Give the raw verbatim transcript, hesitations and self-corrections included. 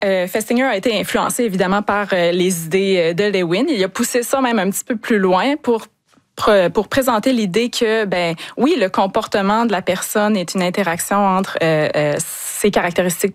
Euh, Festinger a été influencé évidemment par euh, les idées de Lewin. Il a poussé ça même un petit peu plus loin pour pour présenter l'idée que, ben oui, le comportement de la personne est une interaction entre euh, euh, ses caractéristiques